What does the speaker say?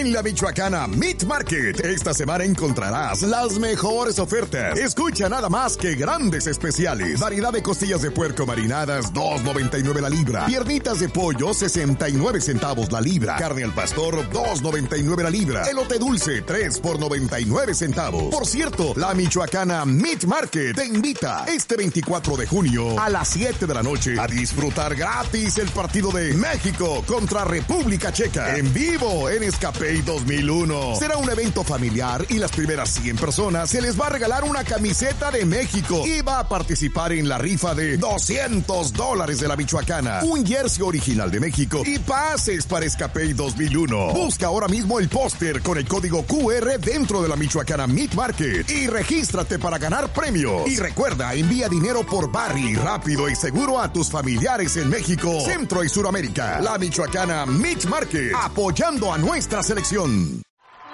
En la Michoacana Meat Market, esta semana encontrarás las mejores ofertas. Escucha nada más que grandes especiales. Variedad de costillas de puerco marinadas, $2.99 la libra. Piernitas de pollo, 69 centavos la libra. Carne al pastor, $2.99 la libra. Elote dulce, 3 por 99 centavos. Por cierto, la Michoacana Meat Market te invita este 24 de junio a las 7 de la noche a disfrutar gratis el partido de México contra República Checa en vivo en Escapey 2001. Será un evento familiar y las primeras 100 personas se les va a regalar una camiseta de México y va a participar en la rifa de $200 de la Michoacana, un jersey original de México y pases para Escapey 2001. Busca ahora mismo el póster con el código QR dentro de la Michoacana Meat Market y regístrate para ganar premios. Y recuerda, envía dinero por Barry rápido y seguro a tus familiares en México, Centro y Suramérica. La Michoacana Meat Market, apoyando a nuestra selección.